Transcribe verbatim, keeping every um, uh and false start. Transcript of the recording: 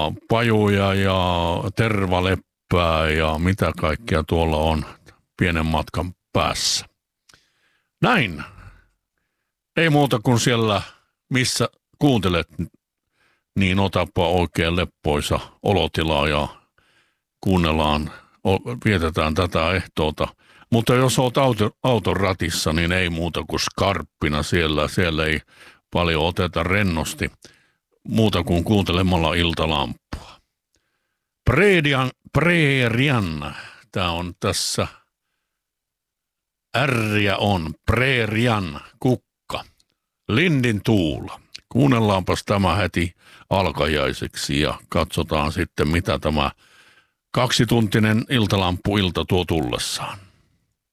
pajuja ja tervaleppää ja mitä kaikkea tuolla on pienen matkan päässä. Näin. Ei muuta kuin siellä, missä kuuntelet, niin otapa oikein leppoisa olotila ja kuunnellaan, vietetään tätä ehtoota. Mutta jos olet auto, auton ratissa, niin ei muuta kuin skarppina siellä. Siellä ei paljon oteta rennosti muuta kuin kuuntelemalla iltalampua. Predian, Preerian, tämä on tässä, ärjä on, Preerian kukka, Lindin tuula. Kuunnellaanpas tämä heti alkajaiseksi ja katsotaan sitten, mitä tämä kaksituntinen iltalampu ilta tuo tullessaan.